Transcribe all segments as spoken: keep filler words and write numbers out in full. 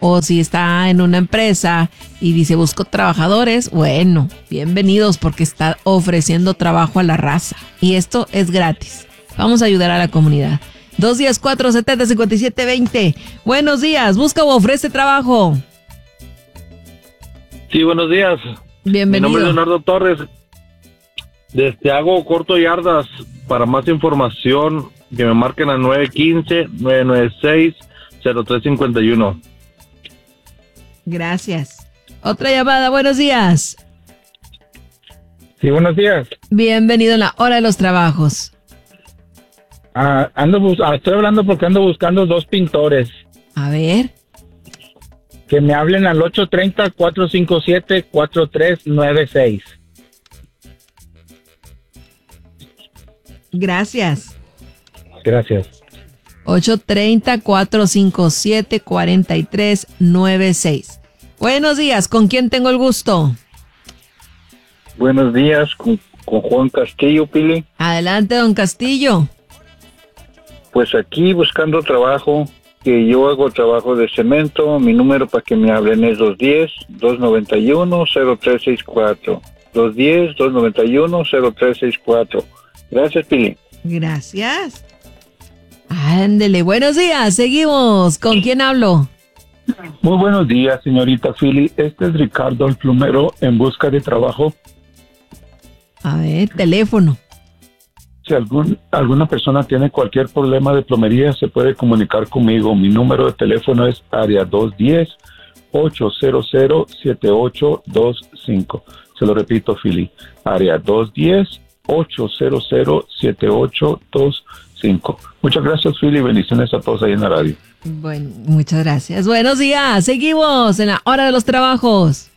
o si está en una empresa y dice busco trabajadores, bueno, bienvenidos porque está ofreciendo trabajo a la raza. Y esto es gratis. Vamos a ayudar a la comunidad. dos uno cuatro, siete cero, cinco siete dos cero. Buenos días, busca o ofrece trabajo. Sí, buenos días. Bienvenido. Mi nombre es Leonardo Torres. Desde hago corto yardas. Para más información, que me marquen a nueve uno cinco, nueve nueve seis, cero tres cinco uno. Gracias. Otra llamada, buenos días. Sí, buenos días. Bienvenido en la hora de los trabajos. Ah, ando bus- ah, estoy hablando porque ando buscando dos pintores. A ver. Que me hablen al ocho tres cero, cuatro cinco siete, cuatro tres nueve seis. Gracias. Gracias. ocho tres cero, cuatro cinco siete, cuatro tres nueve seis. Buenos días, ¿con quién tengo el gusto? Buenos días, con, con Juan Castillo, Pili. Adelante, don Castillo. Pues aquí buscando trabajo, que yo hago trabajo de cemento. Mi número para que me hablen es dos uno cero, dos nueve uno, cero tres seis cuatro. dos uno cero, dos nueve uno, cero tres seis cuatro. Gracias, Pili. Gracias. Ándele, buenos días, seguimos. ¿Con quién hablo? Muy buenos días, señorita Philly. Este es Ricardo, el plomero, en busca de trabajo. A ver, teléfono. Si algún, alguna persona tiene cualquier problema de plomería, se puede comunicar conmigo. Mi número de teléfono es área dos uno cero, ocho cero cero, siete ocho dos cinco. Se lo repito, Philly. Área dos uno cero, ocho cero cero, siete ocho dos cinco. Muchas gracias, Philly. Bendiciones a todos ahí en la radio. Bueno, muchas gracias. Buenos días, seguimos en la hora de los trabajos.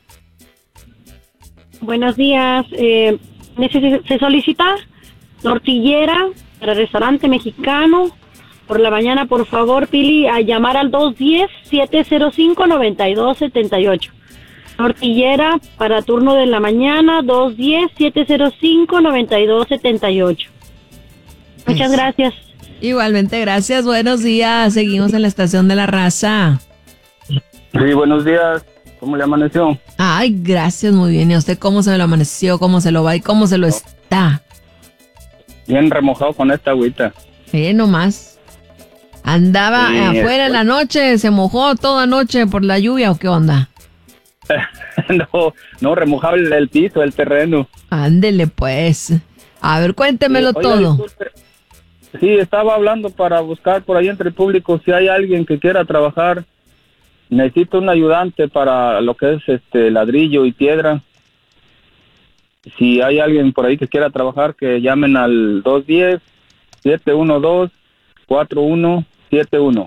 Buenos días. Eh, neces- se solicita tortillera para restaurante mexicano. Por la mañana, por favor, Pili, a llamar al dos uno cero, siete cero cinco, nueve dos siete ocho. Tortillera para turno de la mañana, dos uno cero, siete cero cinco, nueve dos siete ocho. Muchas Eso. gracias. Igualmente, gracias. Buenos días. Seguimos en la estación de la raza. Sí, buenos días. ¿Cómo le amaneció? Ay, gracias, muy bien. ¿Y a usted cómo se lo amaneció? ¿Cómo se lo va y cómo se lo está? Bien remojado con esta agüita. Eh, nomás. Andaba Sí, afuera en la noche, se mojó toda noche por la lluvia o qué onda. no, no, remojado el, el piso, el terreno. Ándele pues. A ver, cuéntemelo Sí, oiga, todo. disculpe. Sí, estaba hablando para buscar por ahí entre el público si hay alguien que quiera trabajar. Necesito un ayudante para lo que es este ladrillo y piedra. Si hay alguien por ahí que quiera trabajar, que llamen al dos uno cero, siete uno dos, cuatro uno siete uno.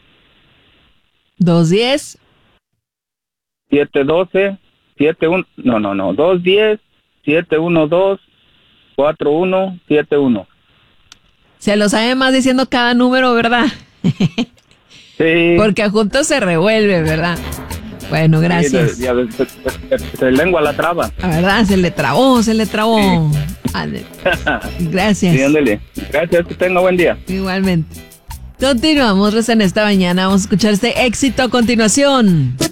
dos diez. siete uno dos, siete uno, no, no, no, dos uno cero, siete uno dos, cuatro uno siete uno. Se lo sabe más diciendo cada número, ¿verdad? Sí. Porque juntos se revuelve, ¿verdad? Bueno, gracias. Sí, de- de- de- de- de lengua la traba. La verdad, se le trabó, se le trabó. Ándele. Gracias. Sí, ándele. Gracias, que tenga buen día. Igualmente. Continuamos en esta mañana. Vamos a escuchar este éxito a continuación.